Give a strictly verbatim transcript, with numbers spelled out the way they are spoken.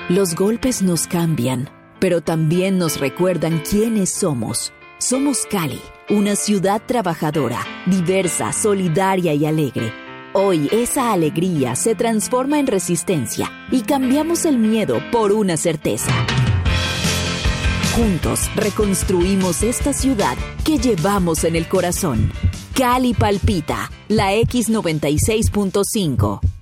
Los golpes nos cambian, pero también nos recuerdan quiénes somos. Somos Cali, una ciudad trabajadora, diversa, solidaria y alegre. Hoy esa alegría se transforma en resistencia y cambiamos el miedo por una certeza. Juntos reconstruimos esta ciudad que llevamos en el corazón. Cali palpita, la X noventa y seis punto cinco.